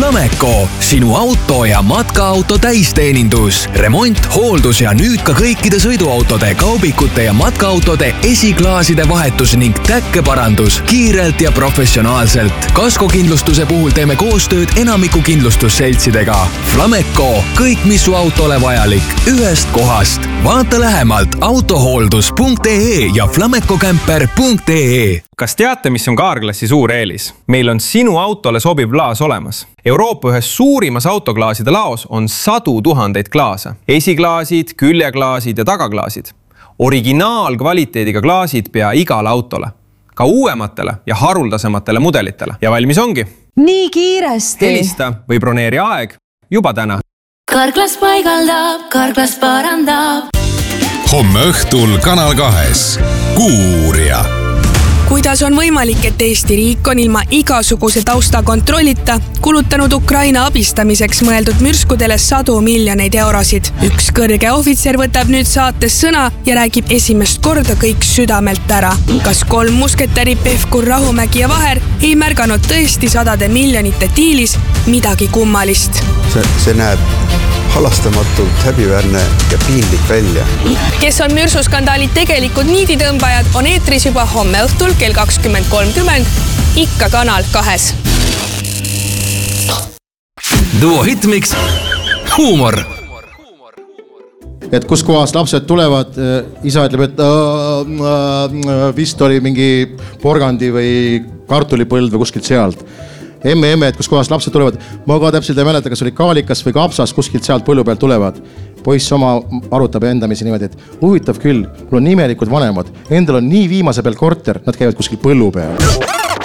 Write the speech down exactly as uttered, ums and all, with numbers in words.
Flameco, sinu auto ja matkaauto täisteenindus. Remont, hooldus ja nüüd ka kõikide sõiduautode, kaubikute ja matkaautode esiklaaside vahetus ning täkkeparandus kiirelt ja professionaalselt. Kaskokindlustuse puhul teeme koostööd enamiku kindlustusseltsidega. Flameco, kõik mis su autole vajalik, ühest kohast. Vaata lähemalt autohooldus punkt ee ja flamecocamper punkt ee. Kas teate, mis on Carglassi suur eelis? Meil on sinu autole sobiv klaas olemas. Euroopa ühes suurimas autoklaaside laos on sadu tuhandeid klaase. Esiklaasid, küljeklaasid ja tagaklaasid. Originaalkvaliteediga klaasid pea igale autole. Ka uuematele ja haruldasematele mudelitele. Ja valmis ongi. Nii kiiresti. Helista või broneeri aeg juba täna. Carglass paigaldab, Carglass parandab. Homme õhtul Kanal kahes. Kuuria. Kuidas on võimalik, et Eesti riik on ilma igasuguse tausta kontrollita kulutanud Ukraina abistamiseks mõeldud mürskudele sadu miljoneid eurosid? Üks kõrge ohvitser võtab nüüd saates sõna ja räägib esimest korda kõik südamelt ära. Kas kolm musketäri Pevkur, Rahumägi ja Vaher ei märganud tõesti sadade miljonite tiilis midagi kummalist? See, see näeb halastamatult häbiväärne ja piinlik välja. Kes on mürsuskandaali tegelikud niiditõmbajad, on eetris juba homme õhtul kell kakskümmend kolmkümmend, ikka Kanal kahes. Duo Hitmix, huumor. Et kus kohas lapsed tulevad, isa ütleb, et äh, äh, vist oli mingi porgandi või kartulipõld või kuskilt sealt. Emme, emme, et kus kohas lapsed tulevad. Ma ka täpselt ei mäleta, kas oli kaalikas või kapsas kuskilt sealt põllu pealt tulevad. Poiss oma arutab endamisi niimoodi, et huvitav küll, mul on nimelikud vanemad. Endal on nii viimase peal korter, nad käivad kuskil põllu peal.